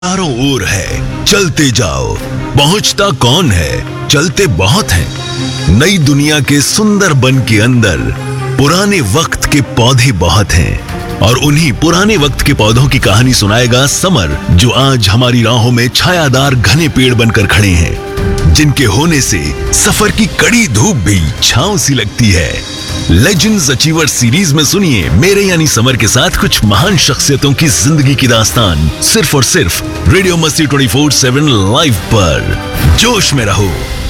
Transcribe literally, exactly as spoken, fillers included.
चारों ओर है, चलते जाओ। पहुंचता कौन है, चलते बहुत हैं। नई दुनिया के सुंदर बन के अंदर पुराने वक्त के पौधे बहुत हैं, और उन्हीं पुराने वक्त के पौधों की कहानी सुनाएगा समर, जो आज हमारी राहों में छायादार घने पेड़ बनकर खड़े हैं, जिनके होने से सफर की कड़ी धूप भी छांव सी लगती है। लेजेंड्स अचीवर सीरीज में सुनिए मेरे यानी समर के साथ कुछ महान शख्सियतों की जिंदगी की दास्तान, सिर्फ और सिर्फ रेडियो मस्ती ट्वेंटी फोर सेवन लाइव पर। जोश में रहो।